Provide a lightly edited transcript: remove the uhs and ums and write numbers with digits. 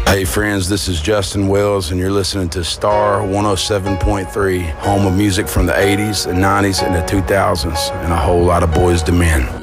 Hey friends, this is Justin Wells and you're listening to Star 107.3, home of music from the 80s and 90s and the 2000s and a whole lot of Boyz II Men.